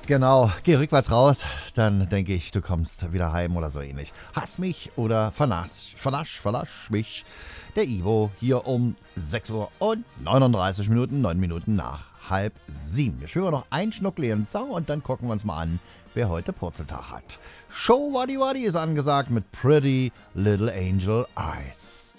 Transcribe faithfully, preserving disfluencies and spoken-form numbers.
Genau, geh rückwärts raus, dann denke ich, du kommst wieder heim oder so ähnlich. Hass mich oder vernasch, vernasch, vernasch mich. Der Ivo hier um sechs Uhr und neununddreißig Minuten, neun Minuten nach halb sieben. Wir spielen noch einen schnuckligen Song und dann gucken wir uns mal an, wer heute Purzeltag hat. Show Waddy Waddy ist angesagt mit Pretty Little Angel Eyes.